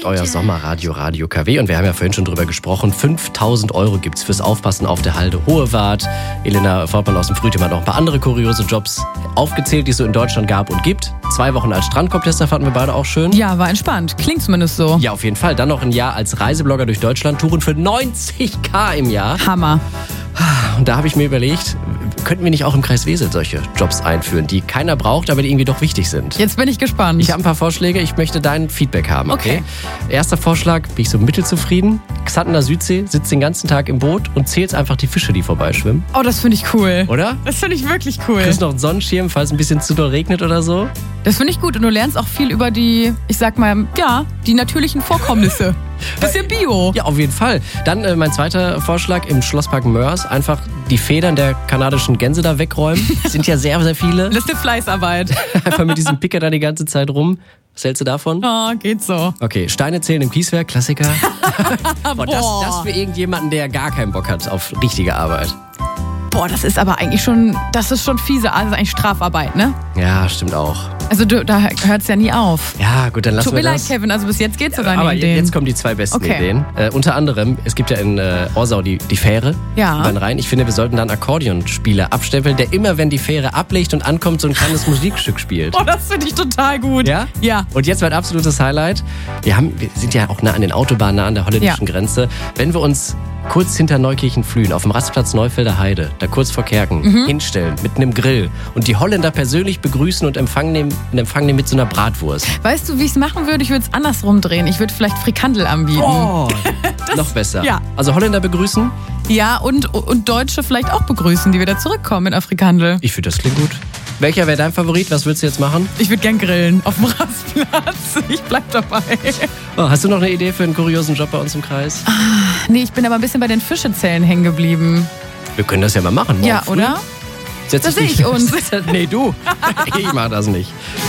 ist euer Sommerradio, Radio KW. Und wir haben ja vorhin schon drüber gesprochen. 5.000 € gibt's fürs Aufpassen auf der Halde Hohewart. Elena Fortmann aus dem Frühteam hat noch ein paar andere kuriose Jobs aufgezählt, die es so in Deutschland gab und gibt. 2 Wochen als Strandkorbtester fanden wir beide auch schön. Ja, war entspannt. Klingt zumindest so. Ja, auf jeden Fall. Dann noch ein Jahr als Reiseblogger durch Deutschland. Touren für 90.000 im Jahr. Hammer. Und da habe ich mir überlegt, könnten wir nicht auch im Kreis Wesel solche Jobs einführen, die keiner braucht, aber die irgendwie doch wichtig sind? Jetzt bin ich gespannt. Ich habe ein paar Vorschläge, ich möchte dein Feedback haben. Okay. Erster Vorschlag, bin ich so mittelzufrieden. Xantener Südsee, sitzt den ganzen Tag im Boot und zählt einfach die Fische, die vorbeischwimmen. Oh, das finde ich cool. Oder? Das finde ich wirklich cool. Du kriegst noch einen Sonnenschirm, falls ein bisschen zu doll regnet oder so. Das finde ich gut und du lernst auch viel über die, ich sag mal, ja, die natürlichen Vorkommnisse. Bisschen Bio. Ja, auf jeden Fall. Dann mein zweiter Vorschlag im Schlosspark Mörs. Einfach die Federn der kanadischen Gänse da wegräumen. Sind ja sehr, sehr viele. Das ist eine Fleißarbeit. Einfach mit diesem Picker da die ganze Zeit rum. Was hältst du davon? Oh, geht so. Okay, Steine zählen im Kieswerk, Klassiker. Boah, das für irgendjemanden, der gar keinen Bock hat auf richtige Arbeit. Boah, das ist aber eigentlich schon, das ist schon fiese, also eigentlich Strafarbeit, ne? Ja, stimmt auch. Also da hört es ja nie auf. Ja, gut, dann lassen wir das. Tut mir leid, Kevin, also bis jetzt geht's sogar nicht. Aber Ideen. jetzt kommen die 2 besten Ideen. Unter anderem, es gibt ja in Orsau die Fähre über den Rhein. Ich finde, wir sollten dann Akkordeonspieler abstempeln, der immer, wenn die Fähre ablegt und ankommt, so ein kleines Musikstück spielt. Oh, das finde ich total gut. Ja? Ja. Und jetzt mein absolutes Highlight. Wir sind ja auch nah an den Autobahnen, nah an der holländischen Grenze. Wenn wir uns kurz hinter Neukirchen-Flühen auf dem Rastplatz Neufelder Heide, da kurz vor Kerken, hinstellen mit einem Grill und die Holländer persönlich begrüßen und in Empfang nehmen mit so einer Bratwurst. Weißt du, wie ich es machen würde? Ich würde es andersrum drehen. Ich würde vielleicht Frikandel anbieten. Oh, noch besser. Ja. Also Holländer begrüßen? Ja, und Deutsche vielleicht auch begrüßen, die wieder zurückkommen mit Afrikandel. Ich finde, das klingt gut. Welcher wäre dein Favorit? Was würdest du jetzt machen? Ich würde gern grillen auf dem Rastplatz. Ich bleib dabei. Oh, hast du noch eine Idee für einen kuriosen Job bei uns im Kreis? Nee, ich bin aber ein bisschen bei den Fischezellen hängen geblieben. Wir können das ja mal machen. Ja, oder? Da sehe ich uns. Nee, du. Ich mach das nicht.